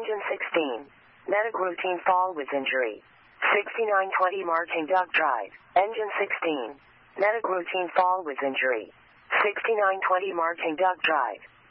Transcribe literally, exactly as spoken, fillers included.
Engine sixteen. Medic routine fall with injury. sixty-nine twenty marching duck drive. Engine sixteen. Medic routine fall with injury. sixty-nine twenty marching duck drive.